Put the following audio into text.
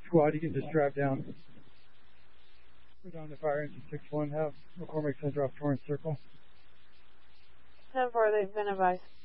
Squad, you can just drive down. Go down to fire engine 6-1, have McCormick send drop Torrance Circle. 10-4, they've been advised.